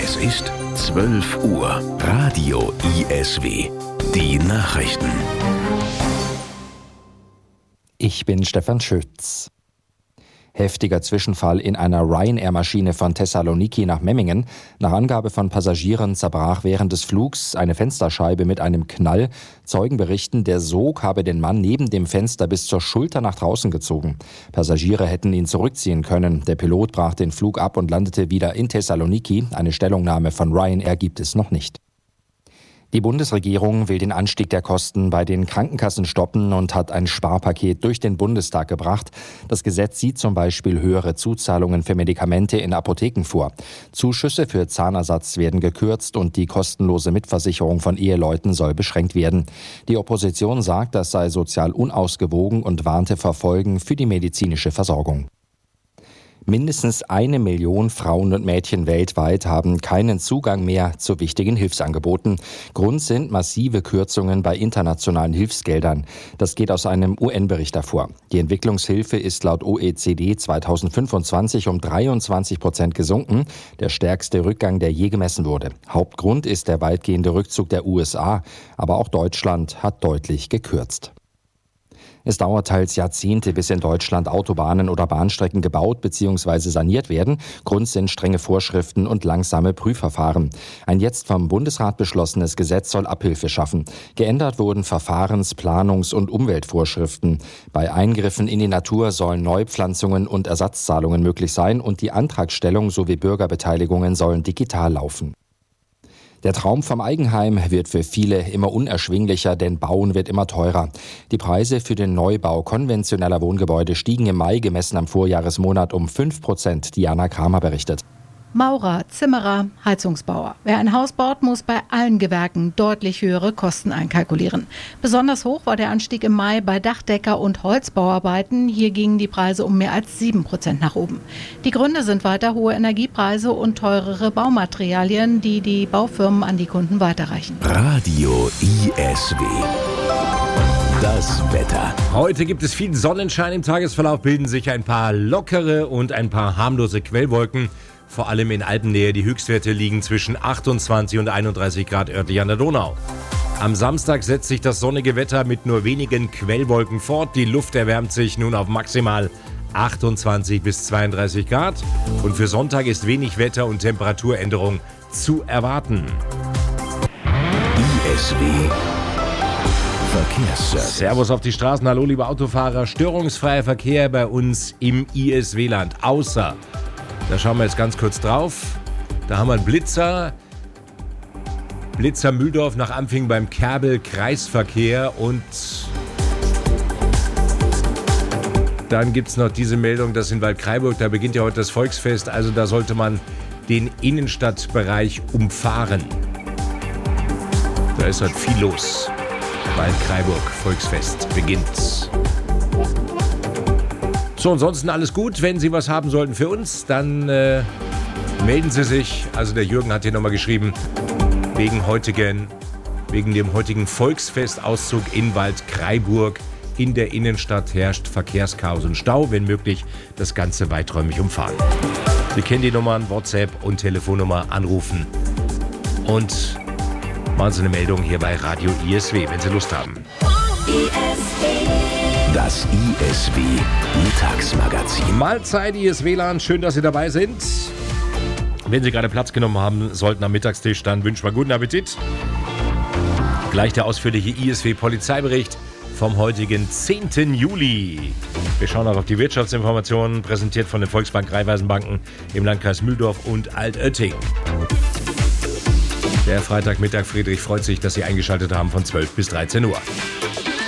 Es ist 12 Uhr. Radio ISW. Die Nachrichten. Ich bin Stefan Schütz. Heftiger Zwischenfall in einer Ryanair-Maschine von Thessaloniki nach Memmingen. Nach Angabe von Passagieren zerbrach während des Flugs eine Fensterscheibe mit einem Knall. Zeugen berichten, der Sog habe den Mann neben dem Fenster bis zur Schulter nach draußen gezogen. Passagiere hätten ihn zurückziehen können. Der Pilot brach den Flug ab und landete wieder in Thessaloniki. Eine Stellungnahme von Ryanair gibt es noch nicht. Die Bundesregierung will den Anstieg der Kosten bei den Krankenkassen stoppen und hat ein Sparpaket durch den Bundestag gebracht. Das Gesetz sieht zum Beispiel höhere Zuzahlungen für Medikamente in Apotheken vor. Zuschüsse für Zahnersatz werden gekürzt und die kostenlose Mitversicherung von Eheleuten soll beschränkt werden. Die Opposition sagt, das sei sozial unausgewogen und warnte vor Folgen für die medizinische Versorgung. Mindestens 1 Million Frauen und Mädchen weltweit haben keinen Zugang mehr zu wichtigen Hilfsangeboten. Grund sind massive Kürzungen bei internationalen Hilfsgeldern. Das geht aus einem UN-Bericht hervor. Die Entwicklungshilfe ist laut OECD 2025 um 23% gesunken, der stärkste Rückgang, der je gemessen wurde. Hauptgrund ist der weitgehende Rückzug der USA, aber auch Deutschland hat deutlich gekürzt. Es dauert teils Jahrzehnte, bis in Deutschland Autobahnen oder Bahnstrecken gebaut bzw. saniert werden. Grund sind strenge Vorschriften und langsame Prüfverfahren. Ein jetzt vom Bundesrat beschlossenes Gesetz soll Abhilfe schaffen. Geändert wurden Verfahrens-, Planungs- und Umweltvorschriften. Bei Eingriffen in die Natur sollen Neupflanzungen und Ersatzzahlungen möglich sein und die Antragstellung sowie Bürgerbeteiligungen sollen digital laufen. Der Traum vom Eigenheim wird für viele immer unerschwinglicher, denn Bauen wird immer teurer. Die Preise für den Neubau konventioneller Wohngebäude stiegen im Mai gemessen am Vorjahresmonat um 5%, Diana Kramer berichtet. Maurer, Zimmerer, Heizungsbauer. Wer ein Haus baut, muss bei allen Gewerken deutlich höhere Kosten einkalkulieren. Besonders hoch war der Anstieg im Mai bei Dachdecker- und Holzbauarbeiten. Hier gingen die Preise um mehr als 7% nach oben. Die Gründe sind weiter hohe Energiepreise und teurere Baumaterialien, die die Baufirmen an die Kunden weiterreichen. Radio ISW. Das Wetter. Heute gibt es viel Sonnenschein. Im Tagesverlauf bilden sich ein paar lockere und ein paar harmlose Quellwolken. Vor allem in Alpennähe. Die Höchstwerte liegen zwischen 28 und 31 Grad örtlich an der Donau. Am Samstag setzt sich das sonnige Wetter mit nur wenigen Quellwolken fort. Die Luft erwärmt sich nun auf maximal 28 bis 32 Grad. Und für Sonntag ist wenig Wetter- und Temperaturänderung zu erwarten. ISW Verkehrsservice. Servus auf die Straßen. Hallo liebe Autofahrer. Störungsfreier Verkehr bei uns im ISW-Land. Außer... Da schauen wir jetzt ganz kurz drauf. Da haben wir einen Blitzer. Blitzer Mühldorf nach Ampfing beim Kerbel Kreisverkehr. Und dann gibt es noch diese Meldung, dass in Waldkraiburg, da beginnt ja heute das Volksfest. Also da sollte man den Innenstadtbereich umfahren. Da ist halt viel los. Waldkraiburg Volksfest beginnt. So, ansonsten alles gut. Wenn Sie was haben sollten für uns, dann melden Sie sich. Also der Jürgen hat hier nochmal geschrieben, wegen dem heutigen Volksfestauszug in Waldkraiburg. In der Innenstadt herrscht Verkehrschaos und Stau. Wenn möglich, das Ganze weiträumig umfahren. Sie kennen die Nummern, WhatsApp und Telefonnummer, anrufen. Und machen Sie eine Meldung hier bei Radio ISW, wenn Sie Lust haben. Das ISW Mittagsmagazin. Mahlzeit ISW-Land, schön, dass Sie dabei sind. Wenn Sie gerade Platz genommen haben sollten am Mittagstisch, dann wünschen wir guten Appetit. Gleich der ausführliche ISW-Polizeibericht vom heutigen 10. Juli. Wir schauen auch auf die Wirtschaftsinformationen, präsentiert von den Volksbank Raiffeisenbanken im Landkreis Mühldorf und Altötting. Der Freitagmittag, Friedrich freut sich, dass Sie eingeschaltet haben von 12 bis 13 Uhr.